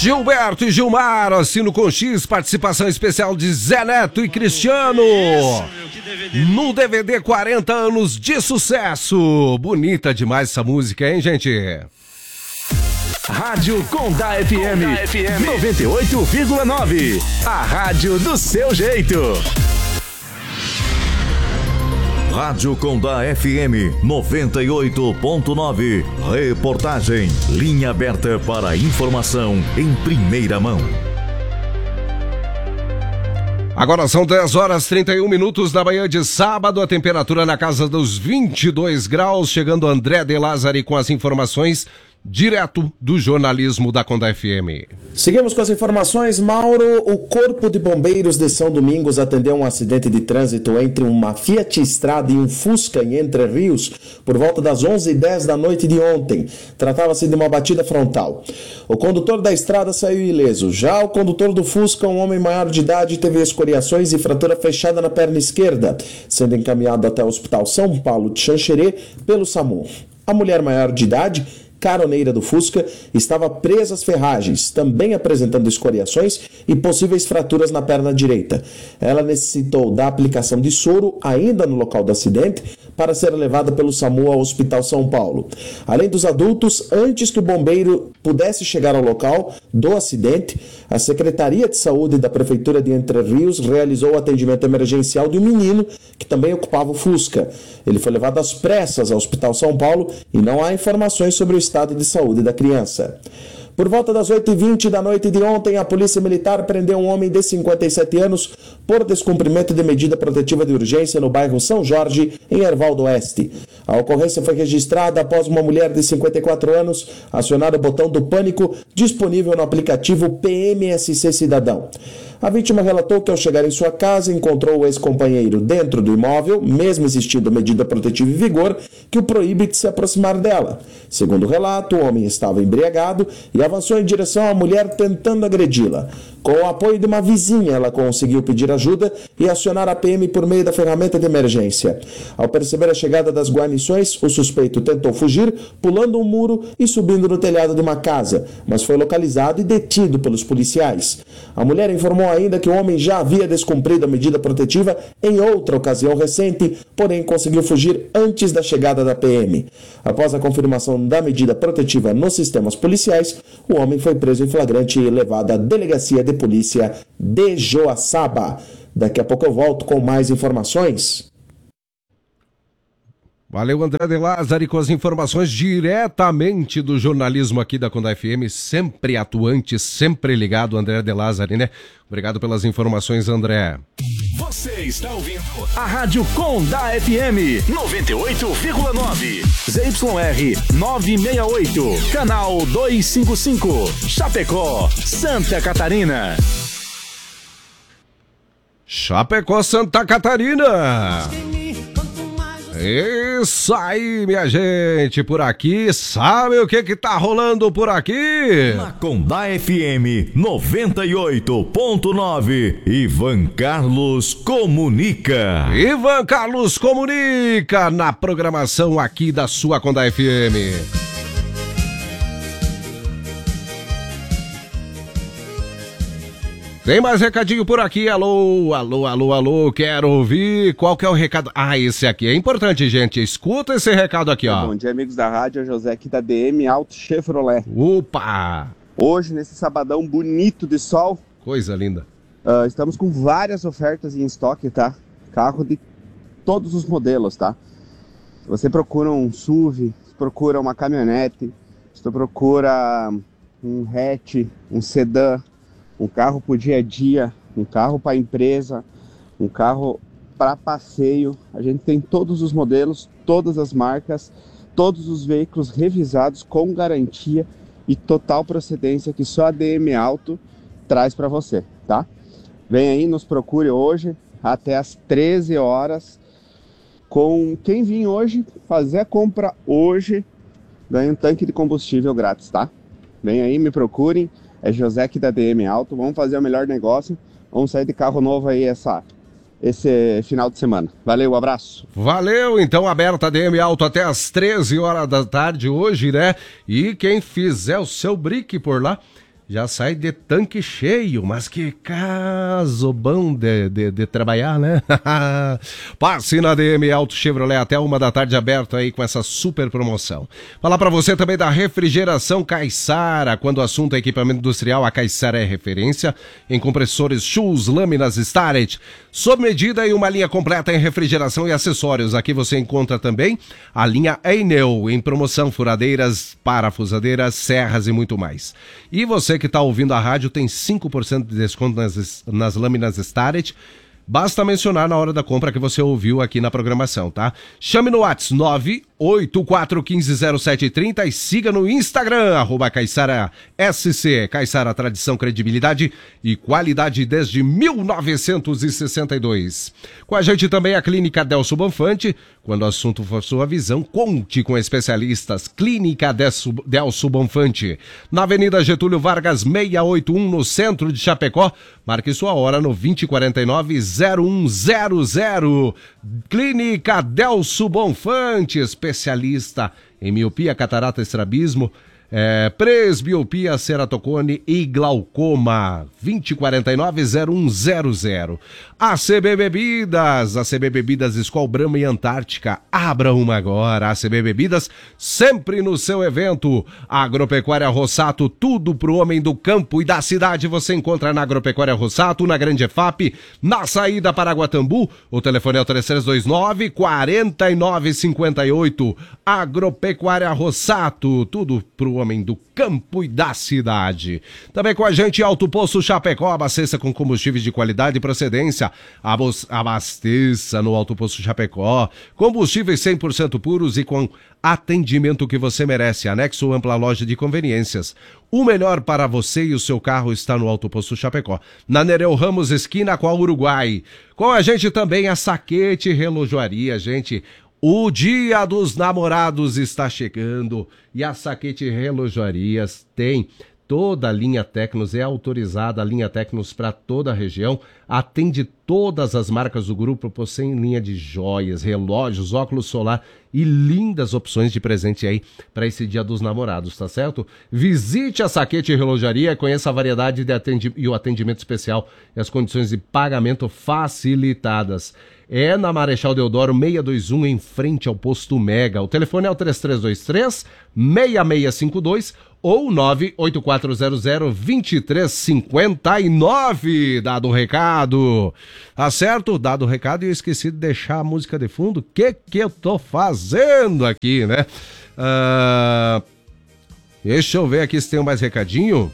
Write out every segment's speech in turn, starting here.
Gilberto e Gilmar, assino com X, participação especial de Zé Neto e Cristiano. No DVD 40 anos de sucesso. Bonita demais essa música, hein, gente? Rádio Condá FM 98,9. A rádio do seu jeito. Rádio Condá FM 98.9. Reportagem. Linha aberta para informação em primeira mão. Agora são 10 horas 31 minutos da manhã de sábado. A temperatura na casa dos 22 graus. Chegando André de Lázari com as informações direto do jornalismo da Condá FM. Seguimos com as informações, Mauro. O Corpo de Bombeiros de São Domingos atendeu um acidente de trânsito entre uma Fiat Strada e um Fusca em Entre Rios por volta das 11h10 da noite de ontem. Tratava-se de uma batida frontal. O condutor da estrada saiu ileso. Já o condutor do Fusca, um homem maior de idade, teve escoriações e fratura fechada na perna esquerda, sendo encaminhado até o Hospital São Paulo de Xanxerê pelo SAMU. A mulher maior de idade, caroneira do Fusca, estava presa às ferragens, também apresentando escoriações e possíveis fraturas na perna direita. Ela necessitou da aplicação de soro ainda no local do acidente para ser levada pelo SAMU ao Hospital São Paulo. Além dos adultos, antes que o bombeiro pudesse chegar ao local do acidente, a Secretaria de Saúde da Prefeitura de Entre Rios realizou o atendimento emergencial de um menino que também ocupava o Fusca. Ele foi levado às pressas ao Hospital São Paulo e não há informações sobre o estado de saúde da criança. Por volta das 8h20 da noite de ontem, a Polícia Militar prendeu um homem de 57 anos por descumprimento de medida protetiva de urgência no bairro São Jorge, em Herval do Oeste. A ocorrência foi registrada após uma mulher de 54 anos acionar o botão do pânico disponível no aplicativo PMSC Cidadão. A vítima relatou que ao chegar em sua casa encontrou o ex-companheiro dentro do imóvel, mesmo existindo medida protetiva em vigor, que o proíbe de se aproximar dela. Segundo o relato, o homem estava embriagado e avançou em direção à mulher tentando agredi-la. Com o apoio de uma vizinha, ela conseguiu pedir ajuda e acionar a PM por meio da ferramenta de emergência. Ao perceber a chegada das guarnições, o suspeito tentou fugir, pulando um muro e subindo no telhado de uma casa, mas foi localizado e detido pelos policiais. A mulher informou ainda que o homem já havia descumprido a medida protetiva em outra ocasião recente, porém conseguiu fugir antes da chegada da PM. Após a confirmação da medida protetiva nos sistemas policiais, o homem foi preso em flagrante e levado à delegacia de polícia de Joaçaba. Daqui a pouco eu volto com mais informações. Valeu, André de Lázari, com as informações diretamente do jornalismo aqui da Condá FM, sempre atuante, sempre ligado, André de Lázari, né? Obrigado pelas informações, André. Você está ouvindo a Rádio Condá FM 98,9. ZYR 968, canal 255, Chapecó, Santa Catarina. Chapecó, Santa Catarina. Isso aí, minha gente, por aqui, sabe o que tá rolando por aqui? Na Condá FM 98.9, Ivan Carlos comunica. Ivan Carlos comunica na programação aqui da sua Condá FM. Tem mais recadinho por aqui, alô, alô, alô, alô, quero ouvir, qual que é o recado? Ah, esse aqui é importante, gente, escuta esse recado aqui, ó. Bom dia, amigos da rádio, é José aqui da DM Auto Chevrolet. Opa! Hoje, nesse sabadão bonito de sol, coisa linda, estamos com várias ofertas em estoque, tá? Carro de todos os modelos, tá? Se você procura um SUV, se procura uma caminhonete, se você procura um hatch, um sedã, um carro para o dia a dia, um carro para empresa, um carro para passeio. A gente tem todos os modelos, todas as marcas, todos os veículos revisados com garantia e total procedência que só a DM Auto traz para você, tá? Vem aí, nos procure hoje até às 13 horas. Com quem vir hoje, fazer a compra hoje, ganha um tanque de combustível grátis, tá? Vem aí, me procurem. É José aqui da DM Auto, vamos fazer o melhor negócio, vamos sair de carro novo aí esse final de semana. Valeu, abraço. Valeu, então aberta a DM Auto até às 13 horas da tarde hoje, né? E quem fizer o seu brick por lá, já sai de tanque cheio, mas que caso bom de trabalhar, né? Passe na DM Auto Chevrolet até 13h aberto aí com essa super promoção. Falar pra você também da refrigeração Caissara. Quando o assunto é equipamento industrial, a Caissara é referência em compressores, chus, lâminas, Starrett, sob medida e uma linha completa em refrigeração e acessórios. Aqui você encontra também a linha Enel em promoção, furadeiras, parafusadeiras, serras e muito mais. E você que está ouvindo a rádio tem 5% de desconto nas lâminas Starrett. Basta mencionar na hora da compra que você ouviu aqui na programação, tá? Chame no WhatsApp 984150730 e siga no Instagram, @CaissaraSC. Caissara, tradição, credibilidade e qualidade desde 1962. Com a gente também a Clínica Delso Bonfante. Quando o assunto for sua visão, conte com especialistas. Clínica Delso Bonfante. Na Avenida Getúlio Vargas, 681, no centro de Chapecó. Marque sua hora no 2049-0100. Clínica Delso Bonfante, especialista em miopia, catarata, estrabismo, presbiopia, ceratocone e glaucoma. 2049-0100. ACB Bebidas, Skol Brahma e Antártica. Abra uma agora. ACB Bebidas, sempre no seu evento. Agropecuária Rossato, tudo pro homem do campo e da cidade. Você encontra na Agropecuária Rossato, na Grande EFAP, na saída para Guatambu. O telefone é o 3329-4958. Agropecuária Rossato, tudo pro homem do campo e da cidade. Também com a gente, Alto Posto Chapecó, abasteça com combustíveis de qualidade e procedência. Abasteça no Alto Posto Chapecó. Combustíveis 100% puros e com atendimento que você merece. Anexo ampla loja de conveniências. O melhor para você e o seu carro está no Alto Posto Chapecó. Na Nereu Ramos, esquina com a Uruguai. Com a gente também a Saquete Relojoaria, gente. O Dia dos Namorados está chegando e a Saquete Relojoarias tem toda a linha Tecnos, é autorizada a linha Tecnos para toda a região, atende todas as marcas do grupo, possui linha de joias, relógios, óculos solar e lindas opções de presente aí para esse Dia dos Namorados, tá certo? Visite a Saquete Relojaria, conheça a variedade e o atendimento especial e as condições de pagamento facilitadas. É na Marechal Deodoro 621, em frente ao Posto Mega. O telefone é o 3323-6652 ou 98400-2359. Dado o recado. Tá certo? Dado o recado, e eu esqueci de deixar a música de fundo. O que eu tô fazendo aqui, né? Deixa eu ver aqui se tem mais recadinho.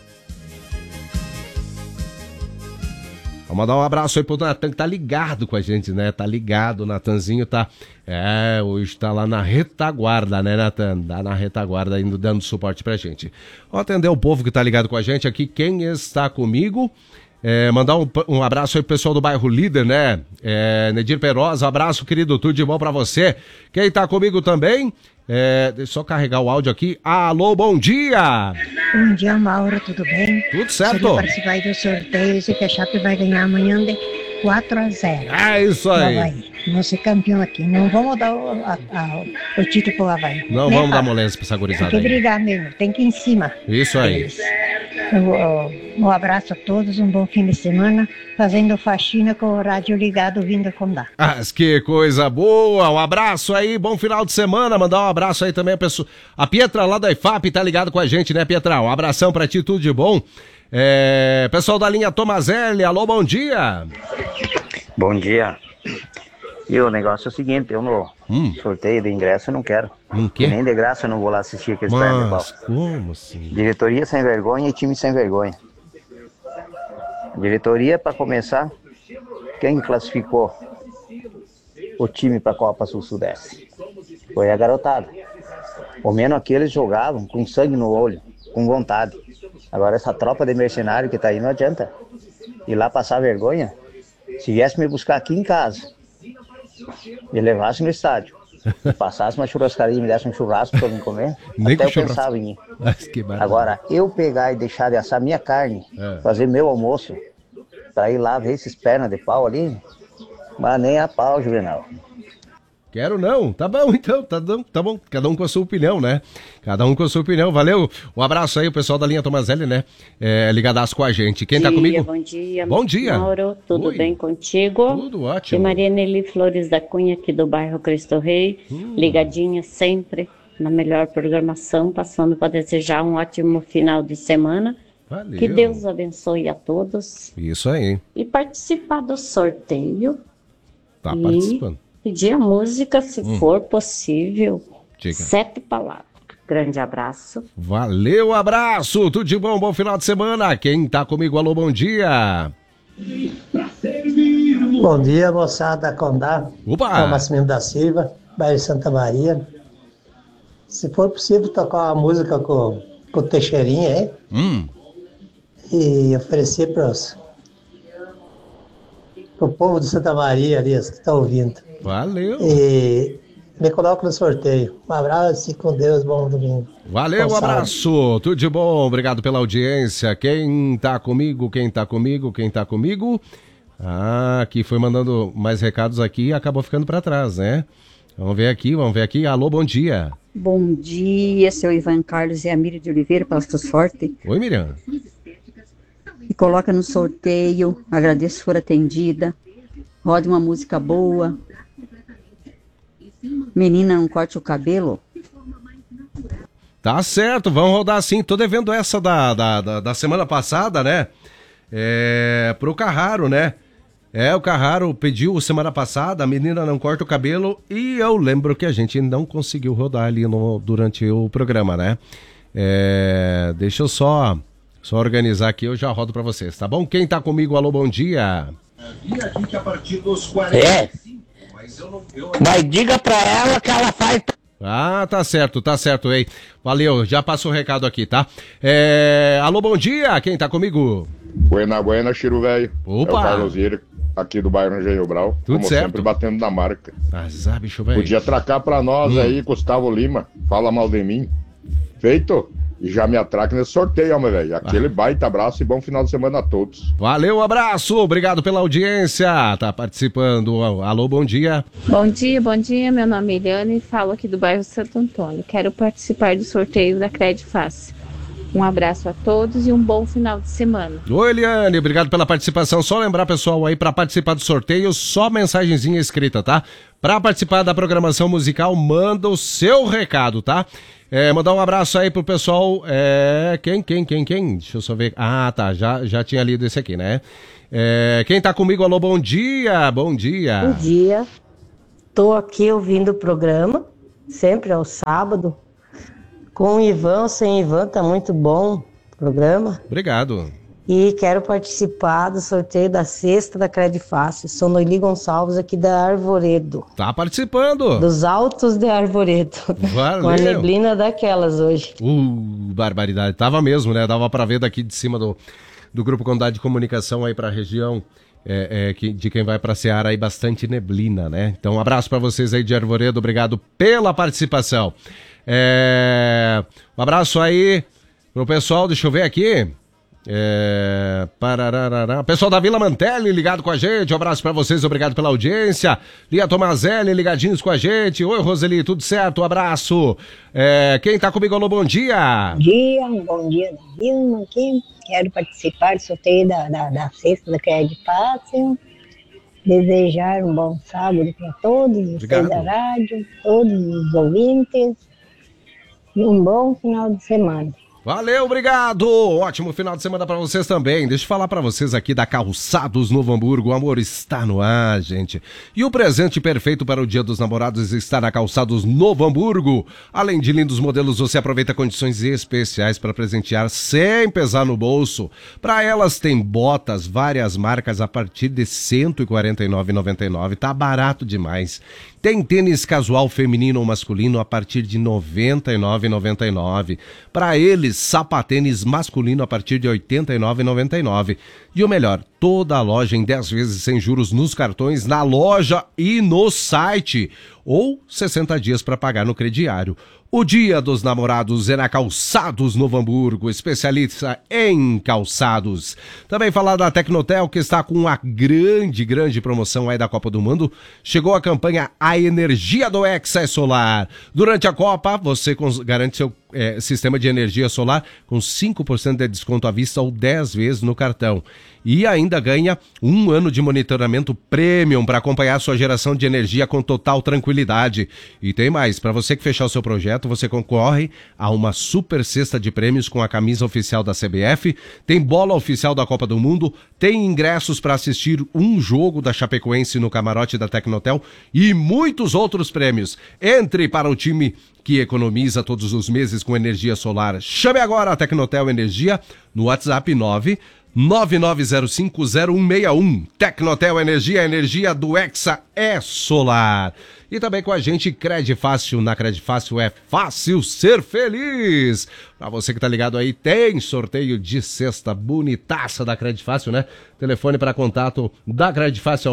Vamos mandar um abraço aí pro Natan, que tá ligado com a gente, né? Tá ligado, o Natanzinho tá... hoje tá lá na retaguarda, né, Natan? Tá na retaguarda, indo dando suporte pra gente. Vou atender o povo que tá ligado com a gente aqui. Quem está comigo... mandar um abraço aí pro pessoal do bairro Líder, né? Nedir Perosa, um abraço, querido, tudo de bom pra você. Quem tá comigo também, deixa eu só carregar o áudio aqui. Alô, bom dia! Bom dia, Mauro, tudo bem? Tudo certo. Queria participar do sorteio e que a Chape vai ganhar amanhã de 4-0. É isso aí. Havaí. Vamos ser campeão aqui. Não vamos dar o título pro Havaí. Não vamos dar moleza pra essa gurizada. Tem que brigar mesmo, tem que ir em cima. Isso aí. Um abraço a todos, um bom fim de semana, fazendo faxina com o rádio ligado, vindo a Condá. Que coisa boa, um abraço aí, bom final de semana, mandar um abraço aí também a Pietra lá da IFAP, tá ligado com a gente, né, Pietra? Um abração pra ti, tudo de bom. Pessoal da linha Tomazelli, alô, bom dia. Bom dia. E o negócio é o seguinte, eu no sorteio de ingresso eu não quero. Não quer? Nem de graça eu não vou lá assistir aqueles pernas de pau. Como assim? Diretoria sem vergonha e time sem vergonha. Diretoria, para começar, quem classificou o time para a Copa Sul-Sudeste? Foi a garotada. Ao menos aqueles jogavam com sangue no olho, com vontade. Agora essa tropa de mercenário que tá aí não adianta. Ir lá passar vergonha. Se viesse me buscar aqui em casa, me levasse no estádio, passasse uma churrascaria e me desse um churrasco pra eu comer, nem até eu pensava em ir. Agora, eu pegar e deixar de assar minha carne, fazer meu almoço, pra ir lá ver esses pernas de pau ali, mas nem a pau, Juvenal. Quero não. Tá bom, então. Tá bom. Cada um com a sua opinião, né? Cada um com a sua opinião. Valeu. Um abraço aí, o pessoal da linha Tomazelli, né? Ligadaço com a gente. Quem tá comigo? Bom dia. Bom dia. Mauro, tudo bem contigo? Tudo ótimo. E Maria Nelly Flores da Cunha, aqui do bairro Cristo Rei. Ligadinha sempre na melhor programação, passando para desejar um ótimo final de semana. Valeu. Que Deus abençoe a todos. Isso aí. E participar do sorteio. Tá participando. Pedir a música, se for possível. Diga. 7 palavras. Grande abraço. Valeu, abraço. Tudo de bom, bom final de semana. Quem tá comigo, alô, bom dia. Bom dia, moçada Condá. Opa! Massimino da Silva, bairro Santa Maria. Se for possível, tocar uma música com o Teixeirinha, hein? E oferecer para o povo de Santa Maria ali, os que estão ouvindo. Valeu. E me coloco no sorteio. Um abraço e com Deus, bom domingo. Valeu, um abraço. Tudo de bom, obrigado pela audiência. Quem tá comigo? Aqui foi mandando mais recados aqui e acabou ficando para trás, né? Vamos ver aqui. Alô, bom dia. Bom dia, seu Ivan Carlos e a Miriam de Oliveira, Pastos Forte. Oi, Miriam. Me coloca no sorteio, agradeço se for atendida. Roda uma música boa. Menina, não corte o cabelo. Tá certo, vamos rodar sim. Tô devendo essa da semana passada, né? Pro Carraro, né? O Carraro pediu semana passada, a menina não corta o cabelo, e eu lembro que a gente não conseguiu rodar ali durante o programa, né? Deixa eu só organizar aqui, eu já rodo pra vocês, tá bom? Quem tá comigo, alô, bom dia. E a gente a partir dos 45, mas diga pra ela que ela faz... Ah, tá certo, hein? Valeu, já passo o recado aqui, tá? Alô, bom dia, quem tá comigo? Buena, Chiro velho. Opa! É o Carlos Ira, aqui do bairro Engenho Brau. Tudo como certo. sempre, batendo na marca. Bicho velho. Podia atracar pra nós aí, Gustavo Lima. Fala mal de mim. Feito? E já me atraca nesse sorteio, meu velho. Aquele baita abraço e bom final de semana a todos. Valeu, abraço, obrigado pela audiência. Tá participando. Alô, bom dia. Bom dia. Meu nome é Eliane e falo aqui do bairro Santo Antônio. Quero participar do sorteio da Cred Fácil. Um abraço a todos e um bom final de semana. Oi, Eliane, obrigado pela participação. Só lembrar, pessoal, aí para participar do sorteio, só mensagenzinha escrita, tá? Para participar da programação musical, manda o seu recado, tá? Mandar um abraço aí pro pessoal. Quem? Deixa eu só ver. Ah, tá, já tinha lido esse aqui, né? Quem tá comigo, alô, bom dia. Bom dia. Tô aqui ouvindo o programa, sempre ao sábado. Com o Ivan ou sem Ivan, tá muito bom o programa. Obrigado. E quero participar do sorteio da cesta da Cred Fácil. Sou Noeli Gonçalves, aqui da Arvoredo. Tá participando. Dos Altos de Arvoredo. Valeu. Com a neblina daquelas hoje. Barbaridade. Tava mesmo, né? Dava pra ver daqui de cima do Grupo Condado de Comunicação aí pra região. De quem vai pra Seara aí, bastante neblina, né? Então um abraço pra vocês aí de Arvoredo. Obrigado pela participação. Um abraço aí pro pessoal, deixa eu ver aqui. Pessoal da Vila Mantelli ligado com a gente, um abraço pra vocês, obrigado pela audiência. Lia Tomazelli ligadinhos com a gente. Oi, Roseli, tudo certo? Um abraço. Quem tá comigo, alô, bom dia. Bom dia da Vilma aqui. Quero participar do sorteio da cesta da Cred Fácil. Desejar um bom sábado para todos, vocês da rádio, todos os ouvintes. E um bom final de semana. Valeu, obrigado! Ótimo final de semana pra vocês também. Deixa eu falar pra vocês aqui da Calçados Novo Hamburgo. O amor está no ar, gente. E o presente perfeito para o Dia dos Namorados está na Calçados Novo Hamburgo. Além de lindos modelos, você aproveita condições especiais para presentear sem pesar no bolso. Para elas tem botas, várias marcas a partir de R$ 149,99. Tá barato demais. Tem tênis casual feminino ou masculino a partir de R$ 99,99. Para eles, sapatênis masculino a partir de R$ 89,99. E o melhor, toda a loja em 10 vezes sem juros nos cartões, na loja e no site. Ou 60 dias para pagar no crediário. O Dia dos Namorados é na Calçados Novo Hamburgo, especialista em calçados. Também falar da Tecnotel, que está com uma grande promoção aí da Copa do Mundo. Chegou a campanha A Energia do Hexa é Solar. Durante a Copa, você garante seu sistema de energia solar com 5% de desconto à vista ou 10 vezes no cartão. E ainda ganha 1 ano de monitoramento premium para acompanhar sua geração de energia com total tranquilidade. E tem mais, para você que fechar o seu projeto, você concorre a uma super cesta de prêmios com a camisa oficial da CBF, tem bola oficial da Copa do Mundo, tem ingressos para assistir um jogo da Chapecoense no camarote da Tecnotel e muitos outros prêmios. Entre para o time que economiza todos os meses com energia solar. Chame agora a Tecnotel Energia no WhatsApp 999050161. Tecnotel Energia, a energia do Hexa é solar. E também com a gente, Credifácil. Na Credifácil é fácil ser feliz. Pra você que tá ligado aí, tem sorteio de cesta bonitaça da Credifácil, né? Telefone para contato da Credifácil é o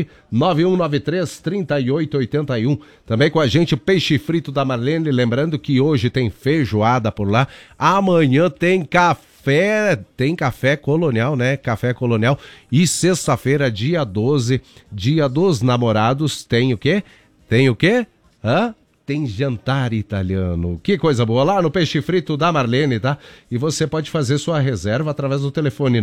991933881. Também com a gente, Peixe Frito da Marlene. Lembrando que hoje tem feijoada por lá. Amanhã tem café colonial, né? Café colonial. E sexta-feira, dia 12, dia dos namorados, tem o quê? Tem o quê? Tem jantar italiano. Que coisa boa, lá no Peixe Frito da Marlene, tá? E você pode fazer sua reserva através do telefone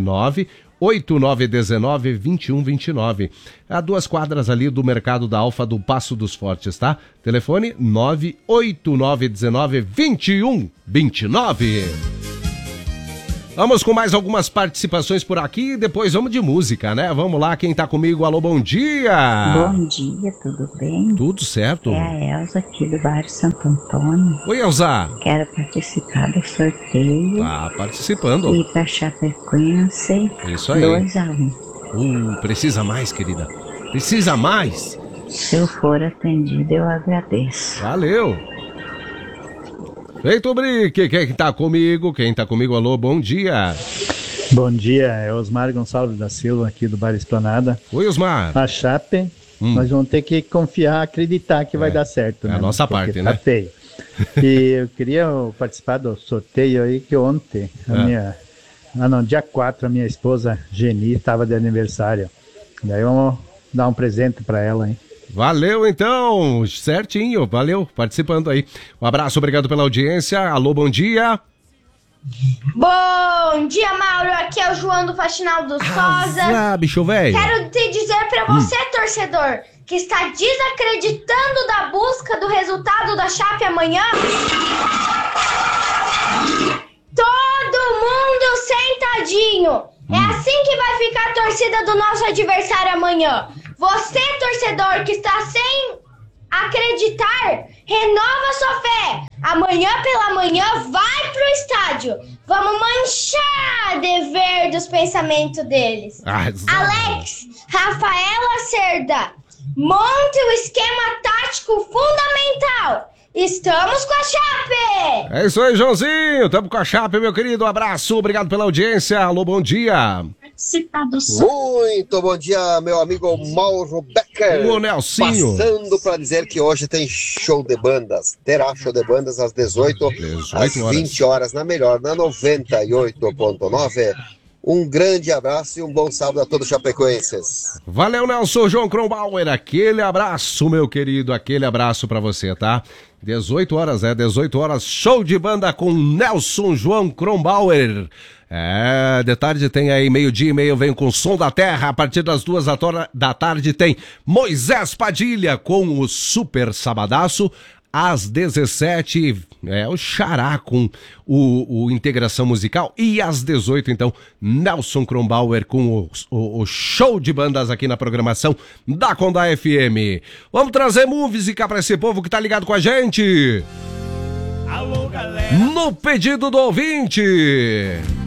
98919-2129. A 2 quadras ali do Mercado da Alfa do Passo dos Fortes, tá? Telefone 98919-2129. Vamos com mais algumas participações por aqui e depois vamos de música, né? Vamos lá, quem tá comigo? Alô, bom dia! Bom dia, tudo bem? Tudo certo. É a Elza aqui do bairro Santo Antônio. Oi, Elza! Quero participar do sorteio. Tá participando. E pra Chapecoense. Isso aí. 2-1. Precisa mais, querida. Precisa mais. Se eu for atendido, eu agradeço. Valeu! Feito, Brique, quem tá comigo? Alô, bom dia. Bom dia, é Osmar Gonçalves da Silva, aqui do Bairro Esplanada. Oi, Osmar. A Chape, nós vamos ter que confiar, acreditar que vai dar certo, né? É a nossa parte, né? Tá feio. E eu queria participar do sorteio aí, que ontem, dia 4, a minha esposa Geni estava de aniversário. Daí vamos dar um presente para ela, hein? Valeu, então, certinho, valeu, participando aí. Um abraço, obrigado pela audiência. Alô, bom dia. Bom dia, Mauro, aqui é o João do Faxinal do Sosa. Bicho velho. Quero te dizer pra você, torcedor, que está desacreditando da busca do resultado da Chape amanhã. Todo mundo sentadinho. É assim que vai ficar a torcida do nosso adversário amanhã. Você, torcedor, que está sem acreditar, renova sua fé. Amanhã pela manhã, vai pro estádio. Vamos manchar de verde os pensamentos deles. Alex, Rafaela Cerda, monte o esquema tático fundamental. Estamos com a Chape! É isso aí, Joãozinho. Estamos com a Chape, meu querido. Um abraço, obrigado pela audiência. Alô, bom dia. Muito bom dia, meu amigo Mauro Becker. Ô, Nelsinho. Passando para dizer que hoje tem show de bandas. Terá show de bandas às 18 às 20 horas, na melhor, na 98.9. Um grande abraço e um bom sábado a todos os chapecoenses. Valeu, Nelson João Kronbauer. Aquele abraço, meu querido. Aquele abraço pra você, tá? 18 horas, show de banda com Nelson João Kronbauer. De tarde tem aí meio-dia e meio, venho com o Som da Terra. A partir das 2 da tarde tem Moisés Padilha com o Super Sabadaço. Às 17, o Xará com o Integração Musical. E às 18, então, Nelson Kronbauer com o show de bandas aqui na programação da Condá FM. Vamos trazer música para esse povo que tá ligado com a gente. Alô, galera. No pedido do ouvinte.